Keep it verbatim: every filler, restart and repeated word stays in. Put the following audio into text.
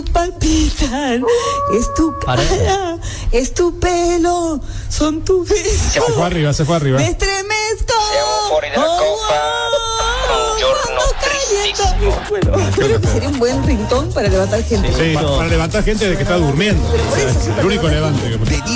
latidos palpitan, es tu cara, es tu pelo, son tus besos. Se fue arriba, se fue arriba. Me estremezco. Siamo fuori dalla Oh, coppa, un giorno tristissimo. Bueno, creo que sería un buen ringtone para levantar gente. Sí, para, para levantar gente de que está durmiendo. Pero por eso, sí, El para único levantar levante que